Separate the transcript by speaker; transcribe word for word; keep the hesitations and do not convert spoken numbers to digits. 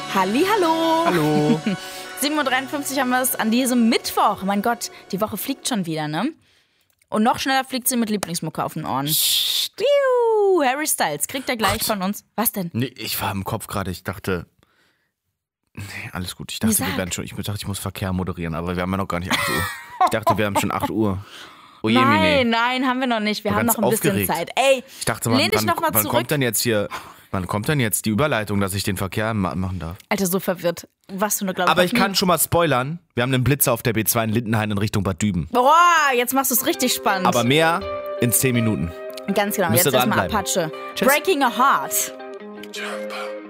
Speaker 1: Hallihallo.
Speaker 2: Hallo.
Speaker 1: sieben Uhr dreiundfünfzig haben wir es an diesem Mittwoch. Mein Gott, die Woche fliegt schon wieder, ne? Und noch schneller fliegt sie mit Lieblingsmucke auf den Ohren. Piu, Harry Styles, kriegt er gleich von uns. Was denn?
Speaker 2: Nee, ich war im Kopf gerade, ich dachte... Nee, alles gut. Ich dachte,
Speaker 1: Nee,
Speaker 2: wir werden schon, ich dachte, ich muss Verkehr moderieren, aber wir haben ja noch gar nicht acht Uhr. Ich dachte, wir haben schon acht Uhr. Oh je,
Speaker 1: nein,
Speaker 2: nee.
Speaker 1: nein, haben wir noch nicht. Wir
Speaker 2: War
Speaker 1: haben
Speaker 2: ganz
Speaker 1: noch ein bisschen
Speaker 2: aufgeregt.
Speaker 1: Zeit. Ey,
Speaker 2: Ich dachte, wann,
Speaker 1: lehn dich
Speaker 2: wann,
Speaker 1: noch mal
Speaker 2: wann
Speaker 1: zurück.
Speaker 2: kommt denn jetzt hier, wann kommt denn jetzt die Überleitung, dass ich den Verkehr ma- machen darf?
Speaker 1: Alter, so verwirrt. Was du nur glaubst.
Speaker 2: Aber ich kann schon mal spoilern, wir haben einen Blitzer auf der B zwei in Lindenhain in Richtung Bad Düben.
Speaker 1: Boah, jetzt machst du es richtig spannend.
Speaker 2: Aber mehr in zehn Minuten.
Speaker 1: Ganz genau,
Speaker 2: Müsst ihr
Speaker 1: jetzt erstmal
Speaker 2: dranbleiben.
Speaker 1: Apache.
Speaker 2: Tschüss.
Speaker 1: Breaking a Heart.
Speaker 3: Jump.